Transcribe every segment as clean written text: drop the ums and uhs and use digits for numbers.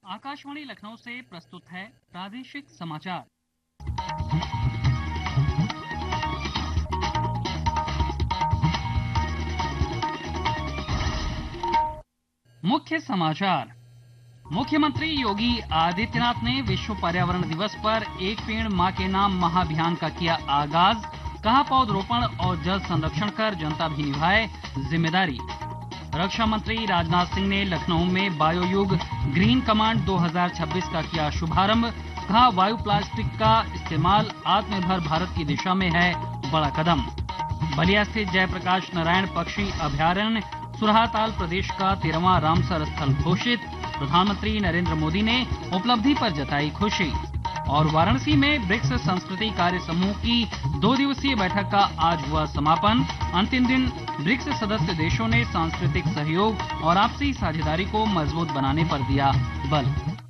आकाशवाणी लखनऊ से प्रस्तुत है प्रादेशिक समाचार। मुख्य समाचार। मुख्यमंत्री योगी आदित्यनाथ ने विश्व पर्यावरण दिवस पर एक पेड़ मां के नाम महाअभियान का किया आगाज। कहा, पौधरोपण और जल संरक्षण कर जनता भी निभाए जिम्मेदारी। रक्षा मंत्री राजनाथ सिंह ने लखनऊ में बायोयुग ग्रीन कमांड 2026 का किया शुभारंभ। कहा, वायु प्लास्टिक का इस्तेमाल आत्मनिर्भर भारत की दिशा में है बड़ा कदम। बलिया स्थित जयप्रकाश नारायण पक्षी अभयारण्य सुरहाताल प्रदेश का 13वां रामसर स्थल घोषित। प्रधानमंत्री नरेंद्र मोदी ने उपलब्धि पर जताई खुशी। और वाराणसी में ब्रिक्स संस्कृति कार्य समूह की 2 दिवसीय बैठक का आज हुआ समापन। अंतिम दिन ब्रिक्स सदस्य देशों ने सांस्कृतिक सहयोग और आपसी साझेदारी को मजबूत बनाने पर दिया बल।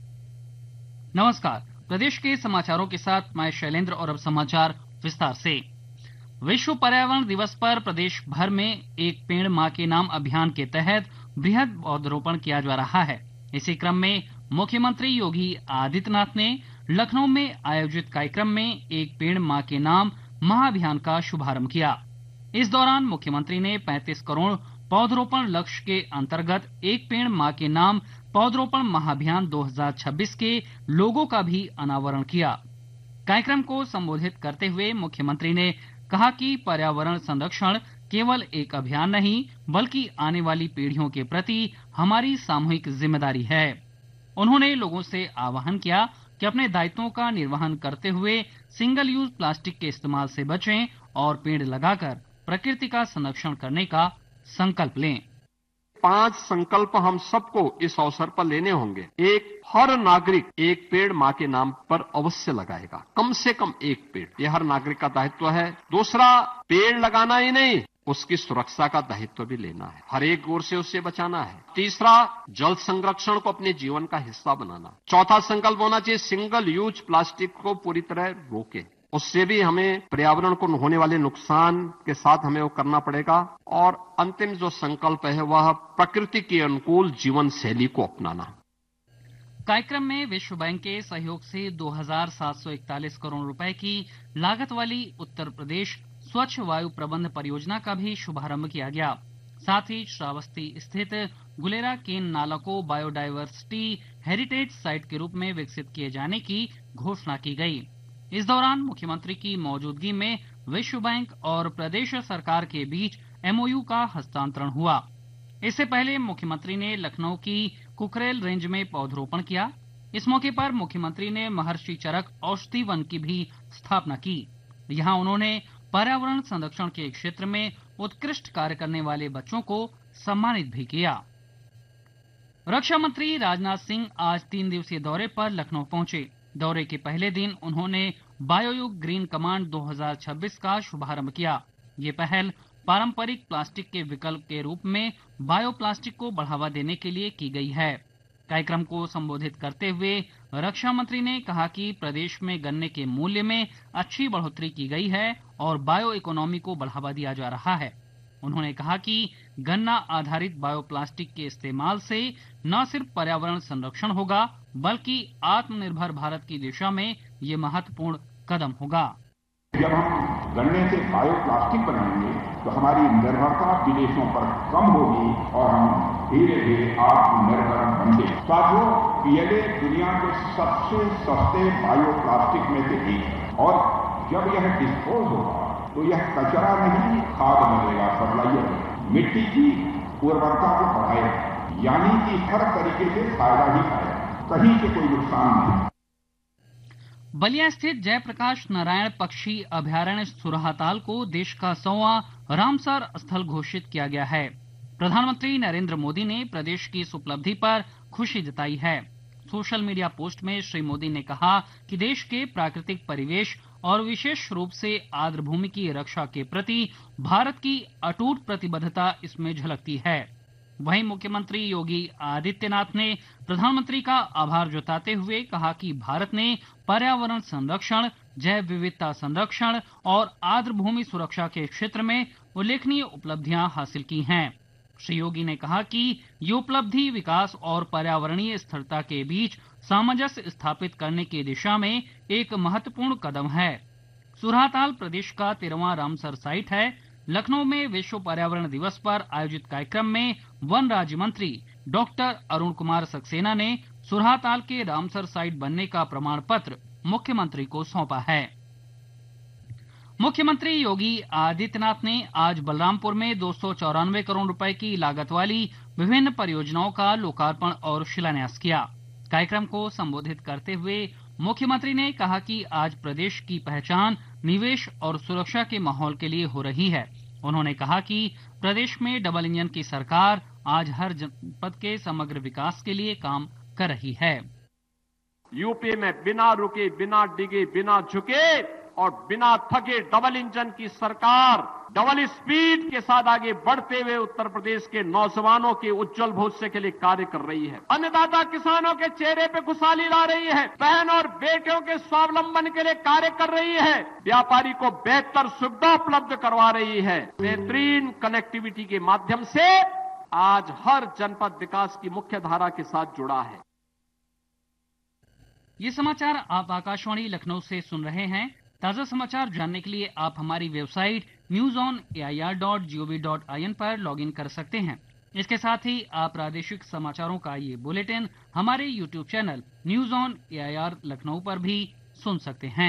नमस्कार, प्रदेश के समाचारों के साथ मैं शैलेंद्र और अब समाचार विस्तार से। विश्व पर्यावरण दिवस पर प्रदेश भर में एक पेड़ मां के नाम अभियान के तहत बृहद पौधरोपण किया जा रहा है। इसी क्रम में मुख्यमंत्री योगी आदित्यनाथ ने लखनऊ में आयोजित कार्यक्रम में एक पेड़ मां के नाम महाअभियान का शुभारंभ किया। इस दौरान मुख्यमंत्री ने 35 करोड़ पौधरोपण लक्ष्य के अंतर्गत एक पेड़ मां के नाम पौधरोपण महाअभियान 2026 के लोगो का भी अनावरण किया। कार्यक्रम को संबोधित करते हुए मुख्यमंत्री ने कहा कि पर्यावरण संरक्षण केवल एक अभियान नहीं बल्कि आने वाली पीढ़ियों के प्रति हमारी सामूहिक जिम्मेदारी है। उन्होंने लोगों से आह्वान किया कि अपने दायित्वों का निर्वहन करते हुए सिंगल यूज प्लास्टिक के इस्तेमाल से बचें और पेड़ लगाकर प्रकृति का संरक्षण करने का संकल्प लें। 5 संकल्प हम सबको इस अवसर पर लेने होंगे। एक, हर नागरिक एक पेड़ मां के नाम पर अवश्य लगाएगा, कम से कम एक पेड़, यह हर नागरिक का दायित्व है। दूसरा, पेड़ लगाना ही नहीं, उसकी सुरक्षा का दायित्व भी लेना है, हर एक ओर से उससे बचाना है। तीसरा, जल संरक्षण को अपने जीवन का हिस्सा बनाना। चौथा संकल्प होना चाहिए सिंगल यूज प्लास्टिक को पूरी तरह रोके, उससे भी हमें पर्यावरण को होने वाले नुकसान के साथ हमें वो करना पड़ेगा। और अंतिम जो संकल्प है वह प्रकृति के अनुकूल जीवन शैली को अपनाना। कार्यक्रम में विश्व बैंक के सहयोग से 2741 करोड़ रुपए की लागत वाली उत्तर प्रदेश स्वच्छ वायु प्रबंध परियोजना का भी शुभारंभ किया गया। साथ ही श्रावस्ती स्थित गुलेरा केन नाला को बायोडायवर्सिटी हेरिटेज साइट के रूप में विकसित किए जाने की घोषणा की गई। इस दौरान मुख्यमंत्री की मौजूदगी में विश्व बैंक और प्रदेश सरकार के बीच एमओयू का हस्तांतरण हुआ। इससे पहले मुख्यमंत्री ने लखनऊ की कुकरेल रेंज में पौधरोपण किया। इस मौके पर मुख्यमंत्री ने महर्षि चरक औषधि वन की भी स्थापना की। यहां उन्होंने पर्यावरण संरक्षण के क्षेत्र में उत्कृष्ट कार्य करने वाले बच्चों को सम्मानित भी किया। रक्षा मंत्री राजनाथ सिंह आज 3 दिवसीय दौरे पर लखनऊ पहुंचे। दौरे के पहले दिन उन्होंने बायोयुग ग्रीन कमांड 2026 का शुभारंभ किया। ये पहल पारंपरिक प्लास्टिक के विकल्प के रूप में बायो प्लास्टिक को बढ़ावा देने के लिए की गई है। कार्यक्रम को संबोधित करते हुए रक्षा मंत्री ने कहा कि प्रदेश में गन्ने के मूल्य में अच्छी बढ़ोतरी की गई है और बायो इकोनॉमी को बढ़ावा दिया जा रहा है। उन्होंने कहा कि गन्ना आधारित बायो प्लास्टिक के इस्तेमाल से न सिर्फ पर्यावरण संरक्षण होगा बल्कि आत्मनिर्भर भारत की दिशा में ये महत्वपूर्ण कदम होगा। जब हम गन्ने से बायो प्लास्टिक बनाएंगे तो हमारी निर्भरता विदेशों पर कम होगी और हम धीरे धीरे आत्मनिर्भर बनेंगे। साथियों, पीएलए दुनिया के सबसे सस्ते बायो प्लास्टिक में से एक है और जब यह डिस्पोज होगा तो यह कचरा नहीं खाद बनेगा, फर्टिलाइजर बनेगा, मिट्टी की उर्वरता को बढ़ाएगा, यानी कि हर तरीके से फायदा ही फायदा, कहीं से कोई नुकसान नहीं। बलिया स्थित जयप्रकाश नारायण पक्षी अभयारण्य सुरहाताल को देश का 100वां रामसर स्थल घोषित किया गया है। प्रधानमंत्री नरेंद्र मोदी ने प्रदेश की इस उपलब्धि पर खुशी जताई है। सोशल मीडिया पोस्ट में श्री मोदी ने कहा कि देश के प्राकृतिक परिवेश और विशेष रूप से आर्द्र भूमि की रक्षा के प्रति भारत की अटूट प्रतिबद्धता इसमें झलकती है। वहीं मुख्यमंत्री योगी आदित्यनाथ ने प्रधानमंत्री का आभार जताते हुए कहा कि भारत ने पर्यावरण संरक्षण, जैव विविधता संरक्षण और आर्द्र भूमि सुरक्षा के क्षेत्र में उल्लेखनीय उपलब्धियां हासिल की हैं। श्री योगी ने कहा कि ये उपलब्धि विकास और पर्यावरणीय स्थिरता के बीच सामंजस्य स्थापित करने की दिशा में एक महत्वपूर्ण कदम है। सुरहाताल प्रदेश का 13वां रामसर साइट है। लखनऊ में विश्व पर्यावरण दिवस पर आयोजित कार्यक्रम में वन राज्य मंत्री डॉक्टर अरुण कुमार सक्सेना ने सुरहाताल के रामसर साइट बनने का प्रमाण पत्र मुख्यमंत्री को सौंपा है। मुख्यमंत्री योगी आदित्यनाथ ने आज बलरामपुर में 294 करोड़ रुपए की लागत वाली विभिन्न परियोजनाओं का लोकार्पण और शिलान्यास किया। कार्यक्रम को संबोधित करते हुए मुख्यमंत्री ने कहा कि आज प्रदेश की पहचान निवेश और सुरक्षा के माहौल के लिए हो रही है। उन्होंने कहा कि प्रदेश में डबल इंजन की सरकार आज हर जनपद के समग्र विकास के लिए काम कर रही है। यूपी में बिना रुके, बिना डिगे, बिना झुके और बिना थके डबल इंजन की सरकार डबल स्पीड के साथ आगे बढ़ते हुए उत्तर प्रदेश के नौजवानों के उज्जवल भविष्य के लिए कार्य कर रही है। अन्नदाता किसानों के चेहरे पे खुशहाली ला रही है। बहन और बेटियों के स्वावलंबन के लिए कार्य कर रही है। व्यापारी को बेहतर सुविधा उपलब्ध करवा रही है। बेहतरीन कनेक्टिविटी के माध्यम से आज हर जनपद विकास की मुख्य धारा के साथ जुड़ा है। ये समाचार आप आकाशवाणी लखनऊ से सुन रहे हैं। ताजा समाचार जानने के लिए आप हमारी वेबसाइट newsonair.gov.in पर लॉगिन कर सकते हैं। इसके साथ ही आप प्रादेशिक समाचारों का ये बुलेटिन हमारे YouTube channel news on AIR Lucknow पर भी सुन सकते हैं।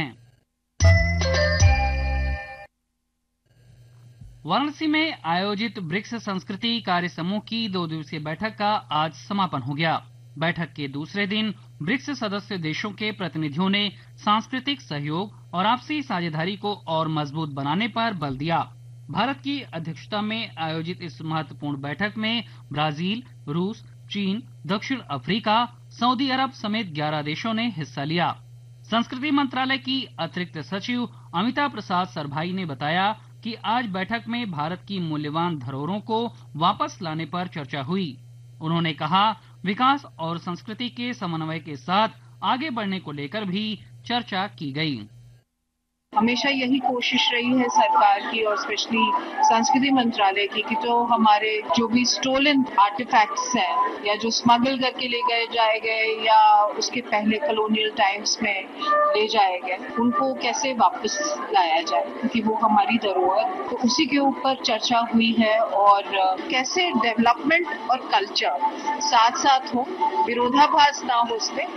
वाराणसी में आयोजित ब्रिक्स संस्कृति कार्य समूह की 2 दिवसीय बैठक का आज समापन हो गया। बैठक के दूसरे दिन ब्रिक्स सदस्य देशों के प्रतिनिधियों ने सांस्कृतिक सहयोग और आपसी साझेदारी को और मजबूत बनाने पर बल दिया। भारत की अध्यक्षता में आयोजित इस महत्वपूर्ण बैठक में ब्राजील, रूस, चीन, दक्षिण अफ्रीका, सऊदी अरब समेत 11 देशों ने हिस्सा लिया। संस्कृति मंत्रालय की अतिरिक्त सचिव अमिता प्रसाद सरभाई ने बताया कि आज बैठक में भारत की मूल्यवान धरोहरों को वापस लाने पर चर्चा हुई। उन्होंने कहा, विकास और संस्कृति के समन्वय के साथ आगे बढ़ने को लेकर भी चर्चा की गई। हमेशा यही कोशिश रही है सरकार की और स्पेशली संस्कृति मंत्रालय की कि जो हमारे जो भी स्टोलन आर्टिफैक्ट्स हैं या जो स्मगल करके ले जाए गए या उसके पहले कॉलोनियल टाइम्स में ले जाए गए, उनको कैसे वापस लाया जाए, क्योंकि वो हमारी धरोहर, तो उसी के ऊपर चर्चा हुई है और कैसे डेवलपमेंट और कल्चर साथ साथ हो, विरोधाभास ना हो उसमें।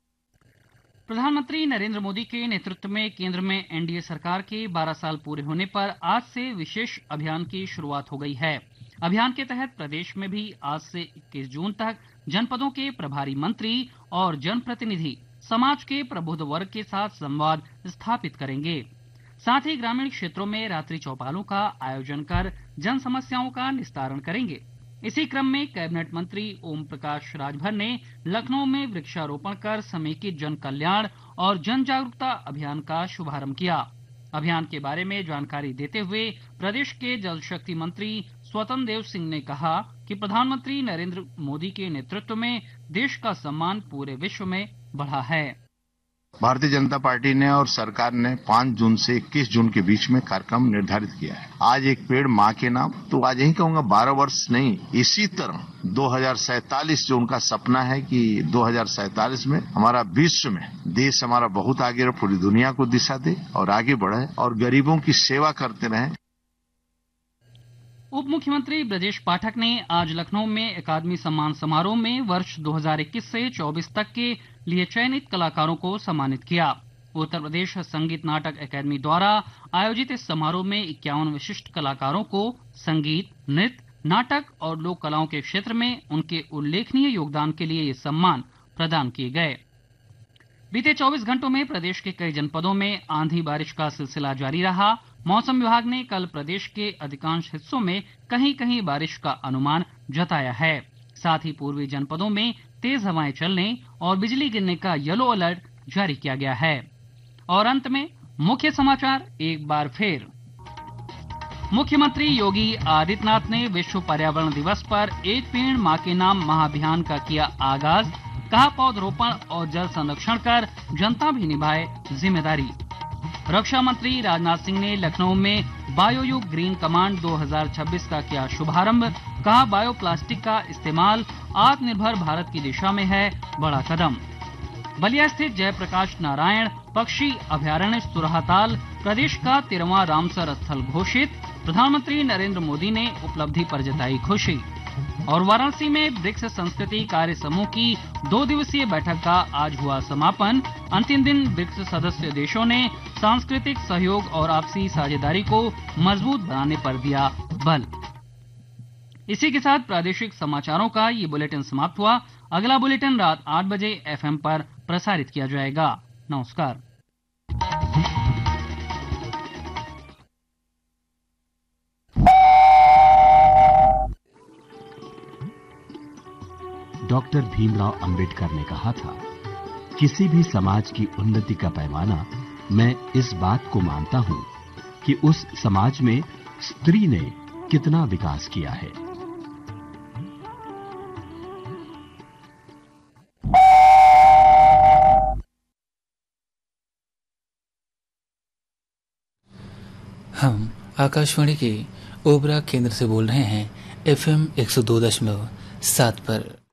प्रधानमंत्री नरेंद्र मोदी के नेतृत्व में केंद्र में एनडीए सरकार के 12 साल पूरे होने पर आज से विशेष अभियान की शुरुआत हो गई है। अभियान के तहत प्रदेश में भी आज से 21 जून तक जनपदों के प्रभारी मंत्री और जनप्रतिनिधि समाज के प्रबुद्ध वर्ग के साथ संवाद स्थापित करेंगे। साथ ही ग्रामीण क्षेत्रों में रात्रि चौपालों का आयोजन कर जन समस्याओं का निस्तारण करेंगे। इसी क्रम में कैबिनेट मंत्री ओम प्रकाश राजभर ने लखनऊ में वृक्षारोपण कर समेकित जन कल्याण और जन जागरूकता अभियान का शुभारंभ किया। अभियान के बारे में जानकारी देते हुए प्रदेश के जल शक्ति मंत्री स्वतंत्र देव सिंह ने कहा कि प्रधानमंत्री नरेंद्र मोदी के नेतृत्व में देश का सम्मान पूरे विश्व में बढ़ा है। भारतीय जनता पार्टी ने और सरकार ने 5 जून से 21 जून के बीच में कार्यक्रम निर्धारित किया है। आज एक पेड़ माँ के नाम, तो आज यही कहूंगा 12 वर्ष नहीं, इसी तरह 2047 जो उनका सपना है कि 2047 में हमारा विश्व में देश हमारा बहुत आगे रहे, पूरी दुनिया को दिशा दे और आगे बढ़े और गरीबों की सेवा करते रहे। उप मुख्यमंत्री ब्रजेश पाठक ने आज लखनऊ में अकादमी सम्मान समारोह में वर्ष 2021 से 24 तक के लिए चयनित कलाकारों को सम्मानित किया। उत्तर प्रदेश संगीत नाटक अकादमी द्वारा आयोजित इस समारोह में 51 विशिष्ट कलाकारों को संगीत, नृत्य, नाटक और लोक कलाओं के क्षेत्र में उनके उल्लेखनीय योगदान के लिए ये सम्मान प्रदान किए गए। बीते 24 घंटों में प्रदेश के कई जनपदों में आंधी बारिश का सिलसिला जारी रहा। मौसम विभाग ने कल प्रदेश के अधिकांश हिस्सों में कहीं कहीं बारिश का अनुमान जताया है। साथ ही पूर्वी जनपदों में तेज हवाएं चलने और बिजली गिरने का येलो अलर्ट जारी किया गया है। और अंत में मुख्य समाचार एक बार फिर। मुख्यमंत्री योगी आदित्यनाथ ने विश्व पर्यावरण दिवस पर एक पेड़ मां के नाम महाअभियान का किया आगाज। कहा, पौधरोपण और जल संरक्षण कर जनता भी निभाए जिम्मेदारी। रक्षा मंत्री राजनाथ सिंह ने लखनऊ में बायोयुग ग्रीन कमांड 2026 का किया शुभारंभ। कहा बायोप्लास्टिक का इस्तेमाल आत्मनिर्भर भारत की दिशा में है बड़ा कदम। बलिया स्थित जयप्रकाश नारायण पक्षी अभयारण्य सुरहाताल प्रदेश का 13वां रामसर स्थल घोषित। प्रधानमंत्री नरेंद्र मोदी ने उपलब्धि पर जताई खुशी। और वाराणसी में ब्रिक्स संस्कृति कार्य समूह की 2 दिवसीय बैठक का आज हुआ समापन। अंतिम दिन ब्रिक्स सदस्य देशों ने सांस्कृतिक सहयोग और आपसी साझेदारी को मजबूत बनाने पर दिया बल। इसी के साथ प्रादेशिक समाचारों का ये बुलेटिन समाप्त हुआ। अगला बुलेटिन रात 8 बजे FM पर प्रसारित किया जाएगा। नमस्कार। डॉक्टर भीमराव अंबेडकर ने कहा था, किसी भी समाज की उन्नति का पैमाना मैं इस बात को मानता हूं कि उस समाज में स्त्री ने कितना विकास किया है। हम आकाशवाणी के ओबरा केंद्र से बोल रहे हैं FM 102.7 पर।